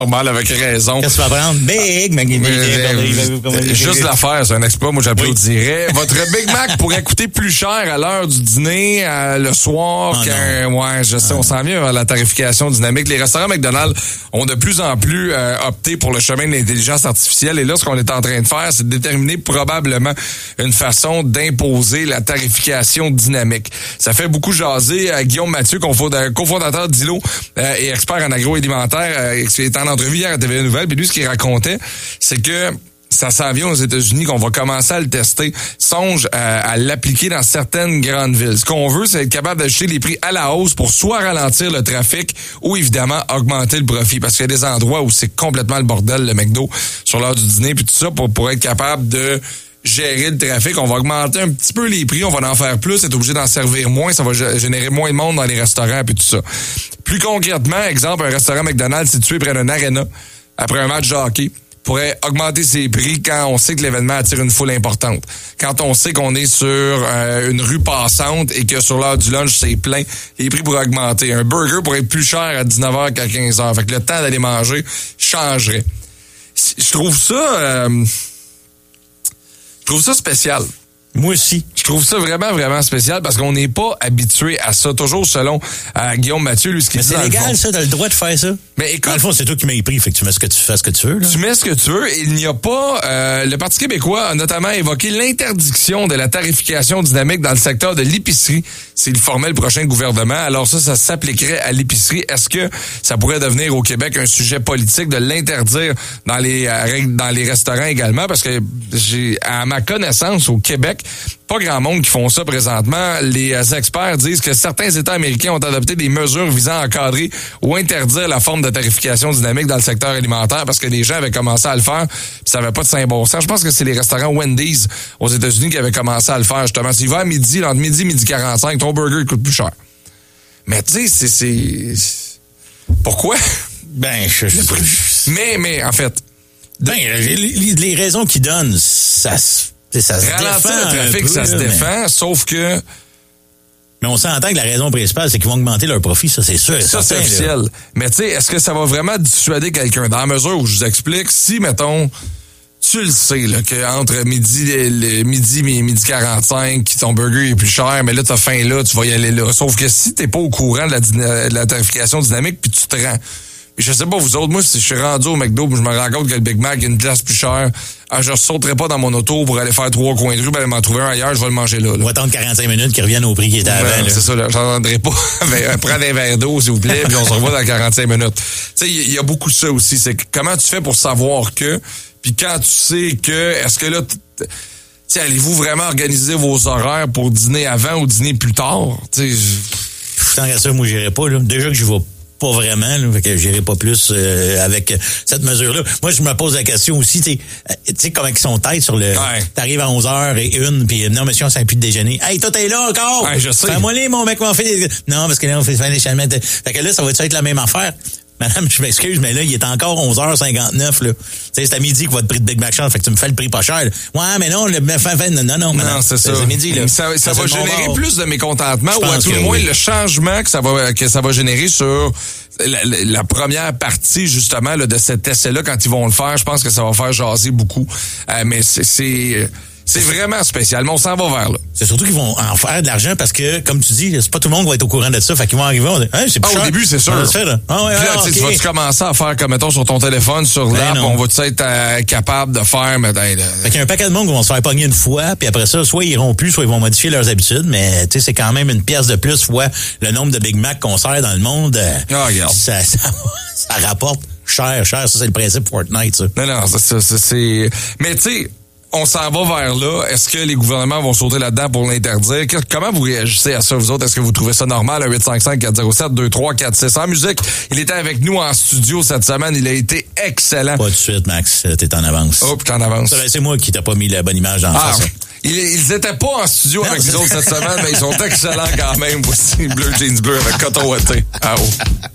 Normal, avec raison. Qu'est-ce que tu vas prendre? Big Mac. Juste l'affaire, c'est un exploit. Moi, j'applaudirais. Oui. Votre Big Mac pourrait coûter plus cher à l'heure du dîner, le soir, je sais, on s'en vient vers la tarification dynamique. Les restaurants McDonald's ont de plus en plus opté pour le chemin de l'intelligence artificielle. Et là, ce qu'on est en train de faire, c'est de déterminer probablement une façon d'imposer la tarification dynamique. Ça fait beaucoup jaser. Guillaume Mathieu, cofondateur d'Ilo et expert en agroalimentaire, qui est en entrevue hier à TVA Nouvelles, puis lui, ce qu'il racontait, c'est que ça s'en vient aux États-Unis, qu'on va commencer à le tester. Songe à l'appliquer dans certaines grandes villes. Ce qu'on veut, c'est être capable d'ajuster les prix à la hausse pour soit ralentir le trafic ou évidemment augmenter le profit. Parce qu'il y a des endroits où c'est complètement le bordel, le McDo, sur l'heure du dîner, puis tout ça, pour être capable de gérer le trafic. On va augmenter un petit peu les prix, on va en faire plus, être obligé d'en servir moins, ça va générer moins de monde dans les restaurants, puis tout ça. Plus concrètement, exemple, un restaurant McDonald's situé près d'un aréna, après un match de hockey, pourrait augmenter ses prix quand on sait que l'événement attire une foule importante. Quand on sait qu'on est sur une rue passante et que sur l'heure du lunch, c'est plein, les prix pourraient augmenter. Un burger pourrait être plus cher à 19h qu'à 15h. Fait que le temps d'aller manger changerait. Je trouve ça spécial. Moi aussi. Je trouve ça vraiment, vraiment spécial parce qu'on n'est pas habitué à ça. Toujours selon Guillaume Mathieu, lui, ce qu'il dit. Mais c'est légal, ça, t'as le droit de faire ça. Mais écoute. Dans le fond, c'est toi qui m'as les prix, fait que tu fais ce que tu veux, là. Tu mets ce que tu veux. Il n'y a pas, le Parti québécois a notamment évoqué l'interdiction de la tarification dynamique dans le secteur de l'épicerie s'il formait le prochain gouvernement. Alors ça s'appliquerait à l'épicerie. Est-ce que ça pourrait devenir au Québec un sujet politique de l'interdire dans les restaurants également? Parce que à ma connaissance, au Québec, pas grand monde qui font ça présentement. Les experts disent que certains États américains ont adopté des mesures visant à encadrer ou interdire la forme de tarification dynamique dans le secteur alimentaire parce que les gens avaient commencé à le faire puis ça n'avait pas de saint bon sens. Je pense que c'est les restaurants Wendy's aux États-Unis qui avaient commencé à le faire justement. S'il va à midi, entre midi et midi 45, ton burger coûte plus cher. Mais tu sais, c'est... Pourquoi? Ben, Mais en fait... les raisons qu'ils donnent, ça se ralentir le trafic, ça se défend, sauf que... Mais on s'entend que la raison principale, c'est qu'ils vont augmenter leur profit, ça c'est sûr. Ça, c'est officiel. Là. Mais tu sais, est-ce que ça va vraiment dissuader quelqu'un? Dans la mesure où je vous explique, si, mettons, tu le sais, là, qu'entre midi et midi 45, ton burger est plus cher, mais là, t'as faim là, tu vas y aller là. Sauf que si t'es pas au courant de la tarification dynamique, puis tu te rends... Je sais pas, vous autres, moi, si je suis rendu au McDo, je me rends compte que le Big Mac a une place plus chère. Je sauterai pas dans mon auto pour aller faire 3 coins de rue, aller m'en trouver un ailleurs, je vais le manger là. On va attendre 45 minutes qu'ils reviennent au prix qui était avant. C'est ça, là. J'entendrai pas. Prendre un verre d'eau, s'il vous plaît, puis on se revoit dans 45 minutes. Tu sais, il y a beaucoup de ça aussi. C'est comment tu fais pour savoir que, puis quand tu sais que, est-ce que là, allez-vous vraiment organiser vos horaires pour dîner avant ou dîner plus tard? Tu sais, tant qu'à ça, moi, j'irai pas, là. Déjà que je vais pas vraiment, là, fait que j'irai pas plus avec cette mesure-là. Moi, je me pose la question aussi, tu sais comment ils sont têtes sur le... Ouais. T'arrives à 11h01, puis non, monsieur, on s'est plus de déjeuner. Hey, toi, t'es là encore! Ouais, je sais. Fais-moi les, mon mec, m'en fait des... Non, parce que là, on fait des chalements. Fait que là, ça va-tu être la même affaire? Madame, je m'excuse, mais là, il est encore 11h59, là. Tu sais, c'est à midi que votre prix de Big Mac change, fait que tu me fais le prix pas cher. Ouais, mais non, non, c'est ça. C'est midi, là. Ça va générer plus de mécontentement, ou à tout le moins, le changement que ça va générer sur la première partie, justement, là, de cet essai-là, quand ils vont le faire, je pense que ça va faire jaser beaucoup. Mais c'est vraiment spécial, mais on s'en va vers là. C'est surtout qu'ils vont en faire de l'argent parce que, comme tu dis, c'est pas tout le monde qui va être au courant de ça. Fait qu'ils vont arriver, c'est plus cher. Au début, c'est sûr. Puis là, okay. Tu vas-tu commencer à faire, comme mettons, sur ton téléphone, sur l'app, on va-tu être capable de faire, fait qu'il y a un paquet de monde qui vont se faire pogner une fois, puis après ça, soit ils iront plus, soit ils vont modifier leurs habitudes, mais tu sais, c'est quand même une pièce de plus fois le nombre de Big Mac qu'on sert dans le monde. Ça rapporte cher. Ça, c'est le principe Fortnite, ça. Non, c'est... Mais tu sais, on s'en va vers là. Est-ce que les gouvernements vont sauter là-dedans pour l'interdire? Comment vous réagissez à ça, vous autres? Est-ce que vous trouvez ça normal? 855-407-2346. En musique, il était avec nous en studio cette semaine. Il a été excellent. Pas de suite, Max. T'es en avance. Oh, t'es en avance. C'est moi qui t'ai pas mis la bonne image dans ça. Ils étaient pas en studio avec nous autres cette semaine, mais ils sont excellents quand même. Voici Bleu Jeans Bleu avec Coton Watté. Ah oh.